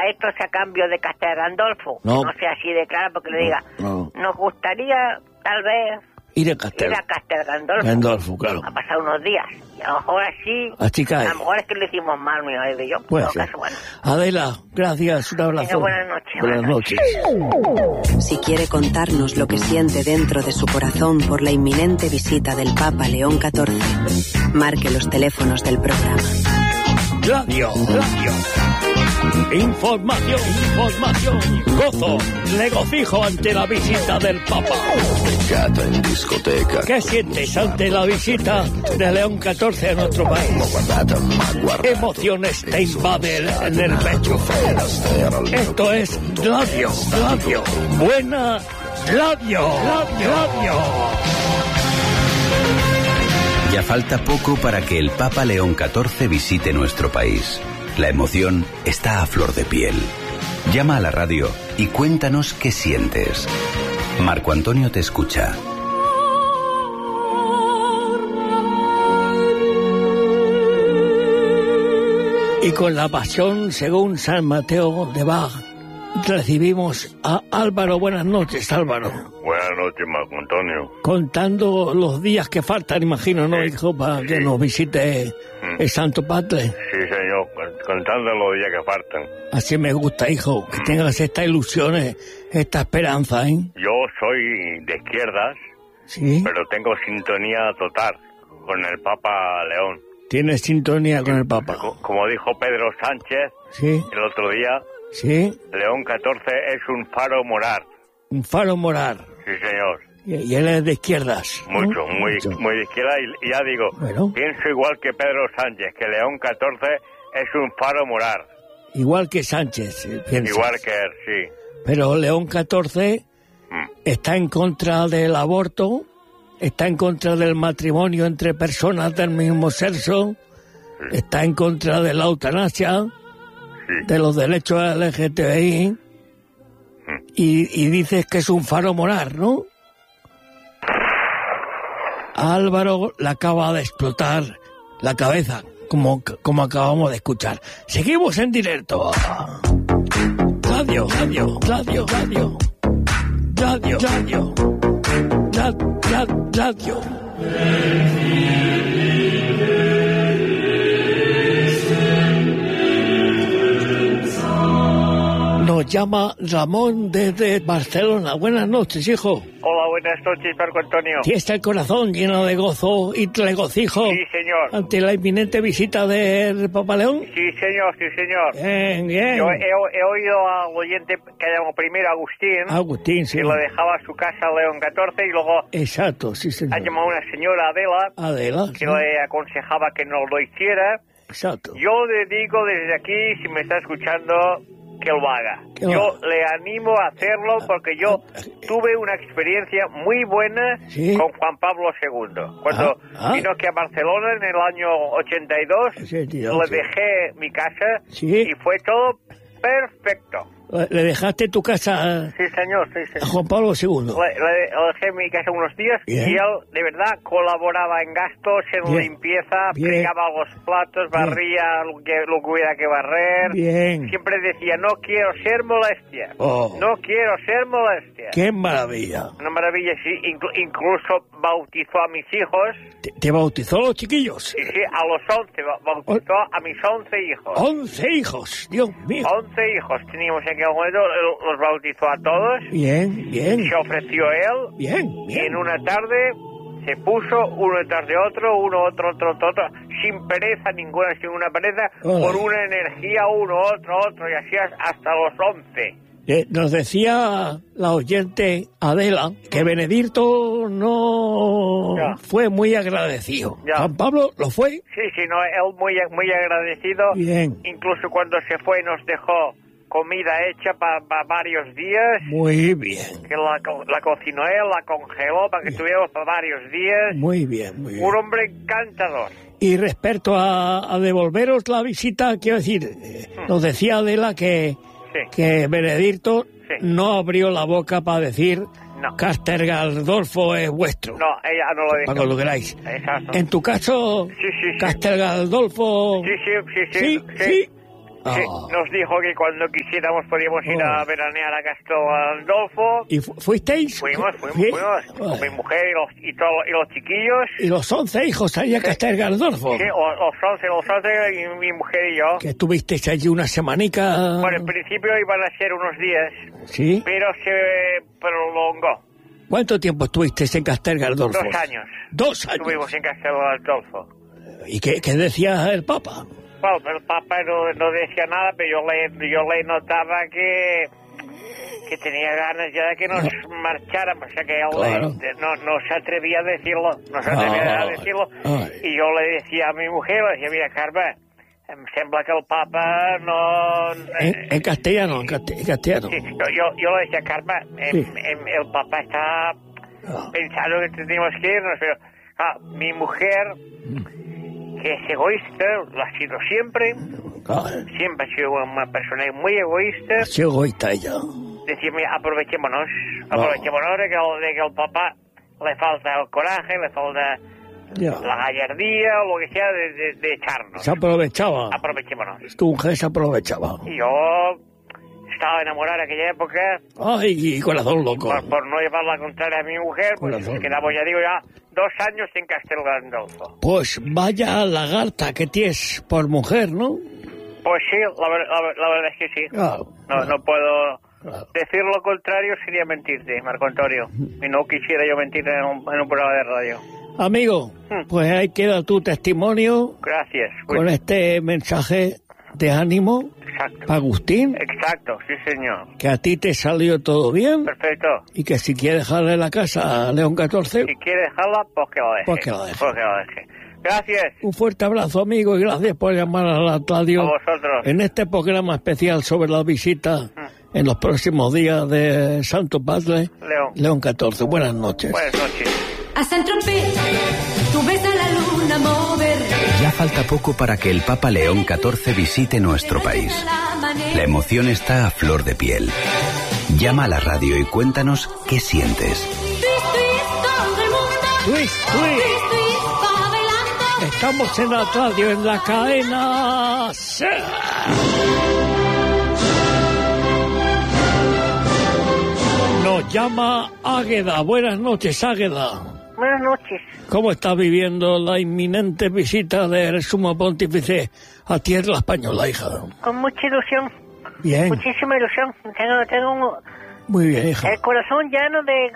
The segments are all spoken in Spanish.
a esto a cambio de Castel Gandolfo. No. No sea así de claro, porque le diga, No. nos gustaría, tal vez, Ir a Castel. ir a Castel Gandolfo. Gandolfo, claro. Ha pasado unos días. Y a lo mejor así... Así cae. A lo mejor es que le hicimos mal, mi marido y yo. Puede En todo ser. caso, bueno. Adela, gracias, un abrazo. Venga, buenas noches. Buenas noches. Si quiere contarnos lo que siente dentro de su corazón por la inminente visita del Papa León XIV, marque los teléfonos del programa. Radio. Información. Gozo, regocijo ante la visita del Papa. Beccata in discoteca. ¿Qué sientes ante la visita de León XIV a nuestro país? Guardata, ma guardata. ¿Qué emociones te invaden en el pecho? Esto es radio. Buena radio. Ya falta poco para que el Papa León XIV visite nuestro país. La emoción está a flor de piel. Llama a la radio y cuéntanos qué sientes. Marco Antonio te escucha. Y con la pasión, según San Mateo de Bach, recibimos a Álvaro. Buenas noches, Álvaro. Buenas noches, Marco Antonio. Contando los días que faltan, imagino, ¿no, hijo? Para que nos visite el Santo Padre. Sí, señor, contando los días que faltan. Así me gusta, hijo, que tengas esta ilusión, esta esperanza, ¿eh? Yo soy de izquierdas, Sí. pero tengo sintonía total con el Papa León. Tienes sintonía con el Papa. Como dijo Pedro Sánchez Sí, el otro día, sí. León XIV es un faro moral. Un faro moral. Sí, señor. Y él es de izquierdas, ¿no? Mucho, muy de izquierda. Y ya digo, Bueno. pienso igual que Pedro Sánchez, que León XIV es un faro moral. Igual que Sánchez, piensas. Igual que él, sí. Pero León XIV está en contra del aborto, está en contra del matrimonio entre personas del mismo sexo, está en contra de la eutanasia, de los derechos LGTBI, y dices que es un faro moral, ¿no? A Álvaro le acaba de explotar la cabeza, como acabamos de escuchar. Seguimos en directo. Radio. Nos llama Ramón desde Barcelona. Buenas noches, hijo. Hola, buenas noches, Marco Antonio. ¿Tienes está el corazón lleno de gozo y regocijo Sí, señor. ante la inminente visita del Papa León? Sí, señor, sí, señor. Bien. Yo he oído al oyente que llamó primero Agustín, sí. que lo dejaba a su casa León XIV, y luego Exacto, sí, ha señor. llamado una señora Adela, que sí. le aconsejaba que no lo hiciera. Exacto. Yo le digo desde aquí, si me está escuchando, que lo haga. Que lo Yo haga. le animo a hacerlo porque yo tuve una experiencia muy buena Sí. con Juan Pablo II. Cuando vino aquí a Barcelona en el año 82, 82, le dejé mi casa Sí. y fue todo perfecto. ¿Le dejaste tu casa Sí, señor, sí, a sí. Juan Pablo II? Le dejé mi casa unos días Bien. y él, de verdad, colaboraba en gastos, en Bien. limpieza, Bien. fregaba los platos, Bien. barría lo que hubiera que barrer. Bien. Siempre decía, no quiero ser molestia. Oh. No quiero ser molestia. ¡Qué maravilla! Una maravilla, sí. Incluso bautizó a mis hijos. ¿Te bautizó los chiquillos? Y sí, a los 11. Bautizó a mis 11 hijos. 11 hijos, Dios mío. 11 hijos teníamos en aquel momento. Los bautizó a todos. Bien. Se ofreció él. Y en una tarde se puso uno detrás de otro, uno, otro, sin pereza ninguna, sin una pereza, Hola. por una energía, uno, otro, y así hasta los 11. Nos decía la oyente Adela que Benedicto no Ya. fue muy agradecido. Ya. Juan Pablo lo fue. Sí, no, él muy agradecido. Bien. Incluso cuando se fue nos dejó comida hecha para varios días. Muy bien. Que la cocinó él, la congeló para que tuviéramos para varios días. Muy bien. Un hombre encantador. Y respecto a devolveros la visita, quiero decir, nos decía Adela que Benedicto no abrió la boca para decir Castel Gandolfo es vuestro. No, ella no lo dijo. Para que lo queráis. Exacto. En tu caso, Sí. Castel Gandolfo... Sí. Sí, nos dijo que cuando quisiéramos podíamos ir a veranear a Castel Gandolfo. ¿Y fuisteis? Fuimos, con mi mujer y los chiquillos. ¿Y los 11 hijos ahí a Castel Gandolfo? Sí, los 11 y mi mujer y yo. ¿Que estuvisteis allí una semanica? Bueno, en principio iban a ser unos días. ¿Sí? Pero se prolongó. ¿Cuánto tiempo estuvisteis en Castel Gandolfo? 2 años. 2 años. Estuvimos en Castel Gandolfo. ¿Y qué decía el Papa? Bueno, el Papa no decía nada, pero yo le notaba que tenía ganas ya de que nos marcháramos, o sea que él no se atrevía a decirlo, y yo le decía a mi mujer, le decía, mira, Carme, em sembla que el Papa no... En castellano, en castellano. Sí, yo le decía, Carme, el Papa está pensando que tenemos que irnos, pero mi mujer... que es egoísta, lo ha sido siempre. Siempre ha sido una persona muy egoísta. Ha sido egoísta ella. Decirme, aprovechémonos de que al papá le falta el coraje, le falta la gallardía o lo que sea de echarnos. Se aprovechaba. Aprovechémonos. Tu mujer se aprovechaba. Y yo estaba enamorado en aquella época. Ay, corazón loco. Por no llevar la contraria a mi mujer, pues quedamos, ya digo, 2 años en Castel Gandolfo. Pues vaya lagarta que tienes por mujer, ¿no? Pues sí, la verdad es que sí. No puedo decir lo contrario, sería mentirte, Marco Antonio. Y no quisiera yo mentir en un programa de radio. Amigo, pues ahí queda tu testimonio. Gracias. Con este mensaje de ánimo. Exacto. Agustín. Exacto, sí señor. Que a ti te salió todo bien. Perfecto. Y que si quieres dejarle la casa a León 14... Si quiere dejarla, pues que lo deje. Gracias. Un fuerte abrazo, amigo, y gracias por llamar a la radio. A vosotros. En este programa especial sobre la visita en los próximos días de Santo Padre León 14. Buenas noches. Buenas noches. A Saint-Tropez, tú ves a la luna mover. Ya falta poco para que el Papa León XIV visite nuestro país. La emoción está a flor de piel. Llama a la radio y cuéntanos qué sientes. Estamos en la radio, en la cadena. Nos llama Águeda. Buenas noches, Águeda. Buenas noches. ¿Cómo está viviendo la inminente visita del Sumo Pontífice a tierra española, hija? Con mucha ilusión. Bien. Muchísima ilusión. Tengo muy bien, hija. El corazón lleno de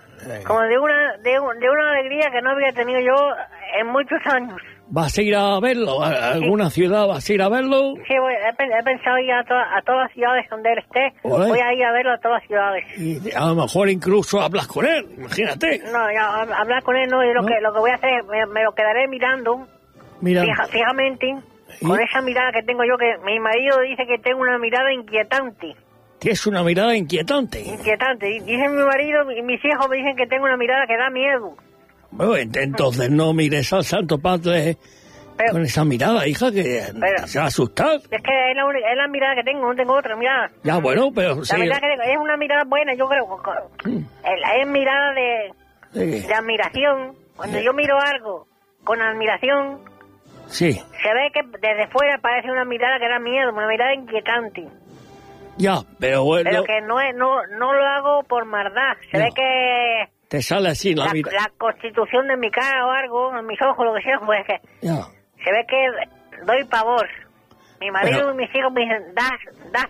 una alegría que no había tenido yo en muchos años. ¿Vas a ir a verlo? ¿A alguna ciudad vas a ir a verlo? Sí, he pensado ir a todas las ciudades donde él esté. Voy a ir a verlo a todas las ciudades. Y a lo mejor incluso hablas con él, imagínate. No, ya hablar con él no. Lo que voy a hacer, me lo quedaré mirando. Fijamente. Con esa mirada que tengo yo, que mi marido dice que tengo una mirada inquietante. ¿Tienes una mirada inquietante? Inquietante. Dice mi marido y mis hijos me dicen que tengo una mirada que da miedo. Bueno, entonces no mires al Santo Padre con esa mirada, hija, que se va a asustar. Es que es la mirada que tengo, no tengo otra mirada. Ya, bueno, pero... La verdad que es una mirada buena, yo creo. Es mirada de admiración. Cuando yo miro algo con admiración, sí, se ve que desde fuera parece una mirada que da miedo, una mirada inquietante. Ya, pero bueno... Pero que no lo hago por maldad. Se ve que... Te sale así la mirada. La constitución de mi cara o algo, en mis ojos, lo que sea, pues que... Ya. Se ve que doy pavor. Mi marido y mis hijos me dicen, das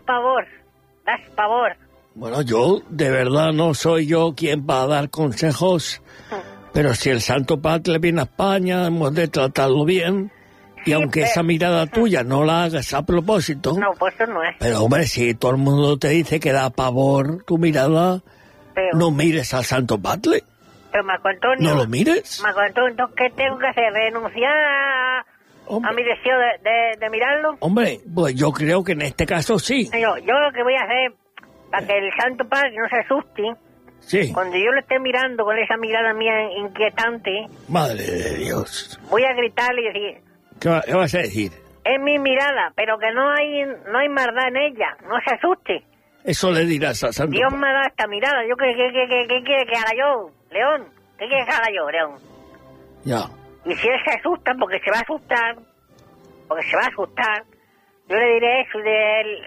pavor. Bueno, yo de verdad no soy yo quien va a dar consejos, pero si el Santo Padre viene a España, hemos de tratarlo bien. Y aunque esa mirada tuya no la hagas a propósito... No, pues eso no es. Pero hombre, si todo el mundo te dice que da pavor tu mirada, no mires al Santo Padre. Pero Marco Antonio... ¿No lo mires? Marco Antonio, entonces, ¿qué tengo que hacer? ¿Renunciar a mi deseo de mirarlo? Hombre, pues yo creo que en este caso sí. Yo lo que voy a hacer, para que el Santo Padre no se asuste... Sí. Cuando yo lo esté mirando con esa mirada mía inquietante... Madre de Dios. Voy a gritarle y decir... ¿Qué vas a decir? Es mi mirada, pero que no hay maldad en ella. No se asuste. Eso le dirás a Santo Dios me da esta mirada. ¿Yo qué quiere que haga yo, León? ¿Qué quiere que haga yo, León? Ya. Y si él se asusta, porque se va a asustar, Yo le diré eso del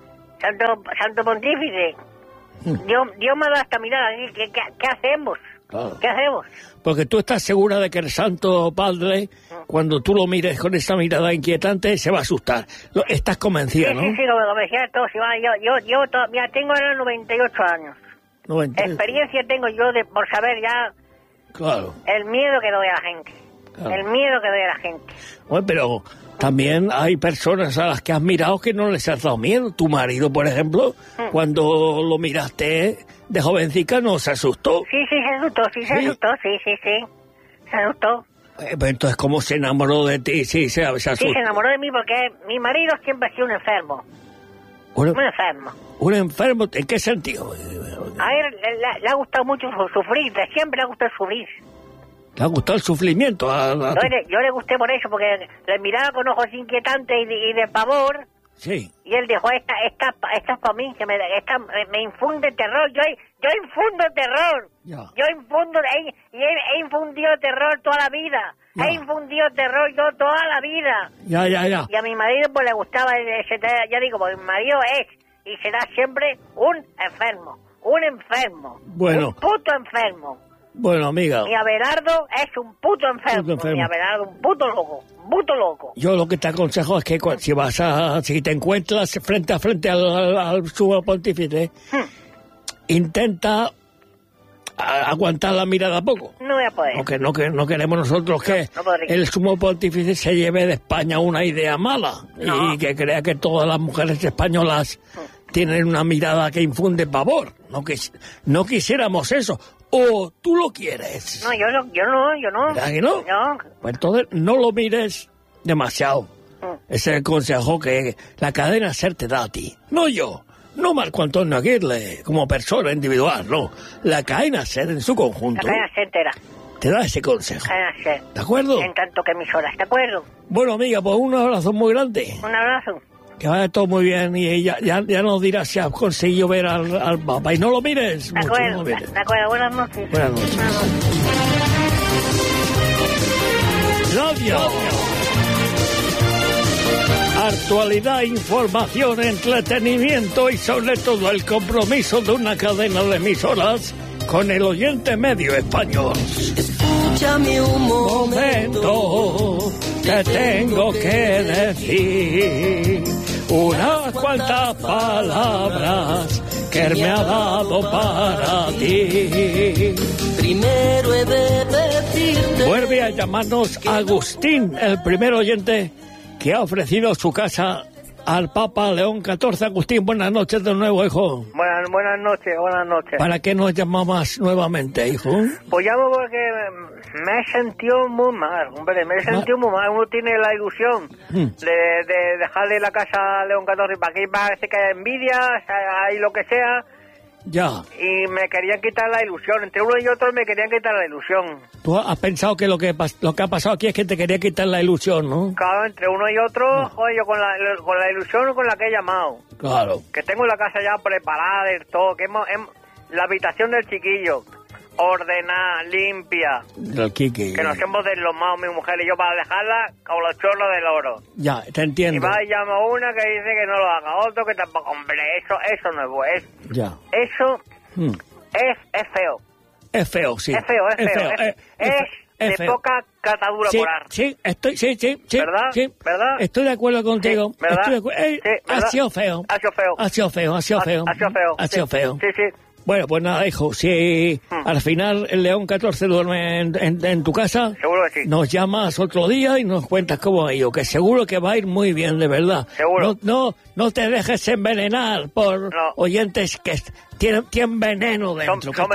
Santo Pontífice. Dios me ha dado esta mirada. ¿Qué hacemos? Claro. ¿Qué hacemos? Porque tú estás segura de que el Santo Padre, cuando tú lo mires con esa mirada inquietante, se va a asustar. Estás convencida, ¿no? Sí, como decía todo. Yo mira, tengo ahora 98 años. 98. Experiencia tengo yo por saber ya... Claro. El miedo que doy a la gente. Claro. El miedo que doy a la gente. Bueno, pero también hay personas a las que has mirado que no les has dado miedo. Tu marido, por ejemplo, cuando lo miraste de jovencica, ¿no se asustó? Sí, se asustó, se asustó. Se asustó. Pues entonces, ¿cómo se enamoró de ti? Sí, se asustó. Sí, se enamoró de mí porque mi marido siempre ha sido un enfermo. Un enfermo. ¿Un enfermo? ¿En qué sentido? A él le ha gustado mucho sufrir, siempre le ha gustado sufrir. ¿Le ha gustado el sufrimiento? Yo le gusté por eso, porque le miraba con ojos inquietantes y de pavor. Sí. Y él dijo, esta es para mí, que me infunde terror. Yo infundo terror. Ya. Yo infundo, he infundido terror toda la vida. Ya. He infundido terror yo toda la vida. Ya. Y a mi marido pues le gustaba, ya digo, porque mi marido es y será siempre un enfermo. Un enfermo. Bueno. Un puto enfermo. Bueno, amiga. Mi Abelardo es un puto enfermo. Mi Abelardo, un puto loco. Yo lo que te aconsejo es que si te encuentras frente a frente al sumo pontífice, intenta aguantar la mirada poco. No voy a poder. Porque no queremos nosotros que el sumo pontífice se lleve de España una idea mala y que crea que todas las mujeres españolas tienen una mirada que infunde pavor. No quisiéramos eso. ¿O tú lo quieres? No, yo no. ¿Verdad que no? No. Pues entonces no lo mires demasiado. Ese es el consejo que la cadena SER te da a ti. No yo. No Marco Antonio Aguirre como persona individual, no. La cadena SER en su conjunto. La cadena SER te da ese consejo. Cadena SER. ¿De acuerdo? En tanto que emisoras, ¿de acuerdo? Bueno, amiga, pues un abrazo muy grande. Un abrazo. Que vaya todo muy bien y ya nos dirás si has conseguido ver al Papa. Y no lo mires de acuerdo, mucho, de acuerdo. Buenas noches. Buenas noches. Radio. Actualidad, información, entretenimiento y sobre todo el compromiso de una cadena de emisoras con el oyente medio español. Escúchame un momento, te tengo que decir unas cuantas palabras que él me ha dado para ti. Primero he de decirte... Vuelve a llamarnos Agustín, el primer oyente que ha ofrecido su casa al Papa León XIV. Agustín, buenas noches de nuevo, hijo. Buenas noches. ¿Para qué nos llamabas nuevamente, hijo? Pues llamo porque me he sentido muy mal, hombre, muy mal. Uno tiene la ilusión de dejarle la casa a León XIV para que parece que hay envidia, hay lo que sea. Ya. Y me querían quitar la ilusión. Entre uno y otro me querían quitar la ilusión. Tú has pensado que lo que ha pasado aquí es que te quería quitar la ilusión, ¿no? Claro, entre uno y otro, joder, yo con la ilusión con la que he llamado. Claro. Que tengo la casa ya preparada del todo, que la habitación del chiquillo, ordenada, limpia. Del Kiki. Que nos hemos deslomado mi mujer y yo para dejarla como los chorros del oro. Ya, te entiendo. Y va y llama una que dice que no lo haga, otro que tampoco. Hombre, eso no es bueno. Ya. Eso es feo. Es feo, sí. Es feo. Es de poca catadura moral. Sí, ¿Verdad? Sí. ¿Verdad? Estoy de acuerdo contigo. Sí, ¿verdad? Ha sido feo. Ha sido feo. Sí. Bueno, pues nada, hijo, si al final el León XIV duerme en tu casa, seguro que sí. Nos llamas otro día y nos cuentas cómo ha ido, que seguro que va a ir muy bien, de verdad. Seguro. No te dejes envenenar por oyentes que tienen veneno dentro. Son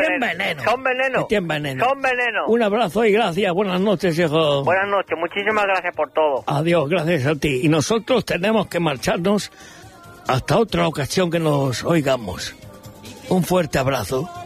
veneno. Un abrazo y gracias. Buenas noches, hijo. Buenas noches. Muchísimas gracias por todo. Adiós, gracias a ti. Y nosotros tenemos que marcharnos hasta otra ocasión que nos oigamos. Un fuerte abrazo.